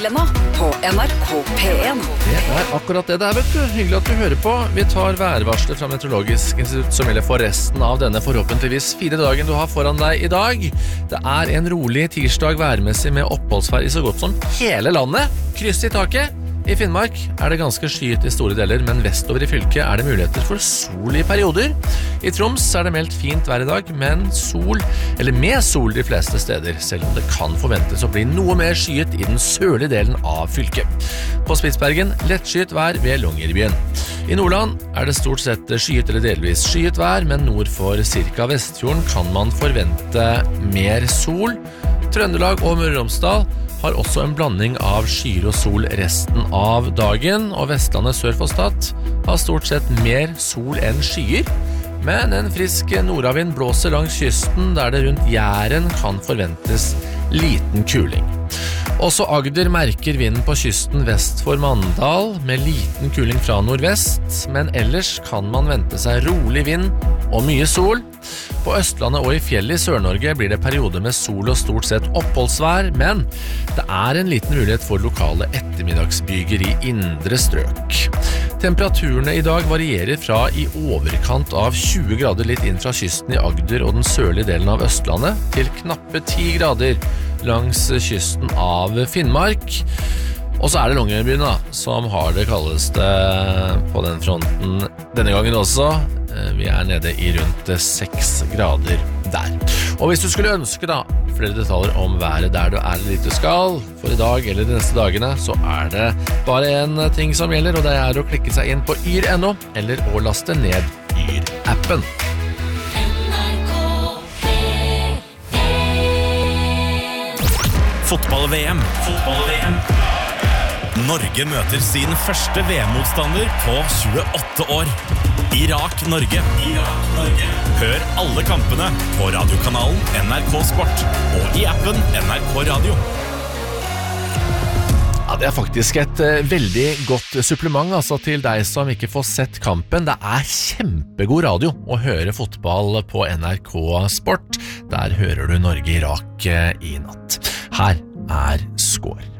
På NRK P1. Det akkurat det der, vet du. Hyggelig at du hører på. Vi tar værvarslet fra Meteorologisk institutt som gjelder for resten av denne forhåpentligvis 4 dagen du har foran deg i dag. Det en rolig tirsdag værmessig med oppholdsvær i så godt som hele landet. Kryss i taket. I Finnmark det ganske skyet i store deler, men vestover i fylket det muligheter for sol i perioder. I Troms det meldt fint vær i dag, men med sol de fleste steder, selv om det kan forventes å bli noe mer skyet i den sørlige delen av fylket. På Spitsbergen lettskyet vær ved Longyearbyen. I Nordland det stort sett skyet eller delvis skyet vær, men nord for cirka Vestfjorden kan man forvente mer sol. Trøndelag og Møre og Romsdal har også en blanding av skyer og sol resten av dagen, og Vestlandet sør for Stad har stort sett mer sol enn skyer, men en frisk nordavind blåser langs kysten der det rundt Jæren kan forventes liten kuling. Også Agder merker vinden på kysten vest for Mandal med liten kuling fra nordvest, men ellers kan man vente seg rolig vind og mye sol. På Østlandet og i fjellet i Sør-Norge blir det perioder med sol og stort sett oppholdsvær, men det en liten mulighet for lokale ettermiddagsbyger i indre strøk. Temperaturene i dag varierer fra i overkant av 20 grader litt inn fra kysten i Agder og den sørlige delen av Østlandet til knappe 10 grader langs kysten av Finnmark. Og så det Longyearbyen som har det kaldeste på den fronten denne gangen også. Vi nede i rundt 6 grader der. Og hvis du skulle ønske flere detaljer om været der du dit du skal for i dag eller de neste dagene, så det bare en ting som gjelder, og det å klikke seg inn på yr.no eller å laste ned Yr-appen. Fotball-VM. Norge møter sin første VM-motstander på 28 år. Irak-Norge. Hør alle kampene på radiokanalen NRK Sport og i appen NRK Radio. Ja, det faktisk et veldig godt supplement til deg som ikke får sett kampen. Det kjempegod radio å høre fotball på NRK Sport. Der hører du Norge-Irak i natt. Her score.